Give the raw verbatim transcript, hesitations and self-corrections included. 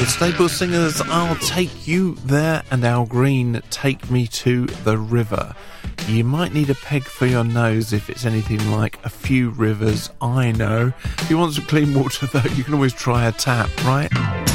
The Staple Singers, I'll Take You There, and Al Green, Take Me to the River. You might need a peg for your nose if it's anything like A Few Rivers I Know. If you want some clean water though, you can always try a tap, right?